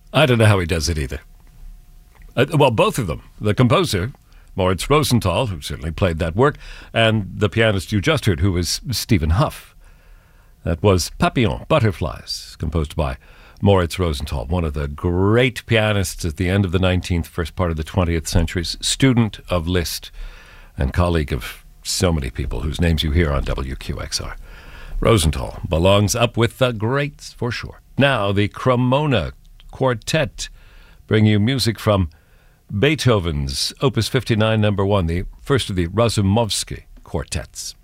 I don't know how he does it either. Well, both of them. The composer, Moritz Rosenthal, who certainly played that work, and the pianist you just heard, who was Stephen Huff. That was Papillon, Butterflies, composed by Moritz Rosenthal, one of the great pianists at the end of the 19th, first part of the 20th centuries, student of Liszt and colleague of so many people whose names you hear on WQXR. Rosenthal belongs up with the greats for sure. Now, the Cremona Quartet bring you music from Beethoven's Opus 59, number 1, the first of the Razumovsky quartets.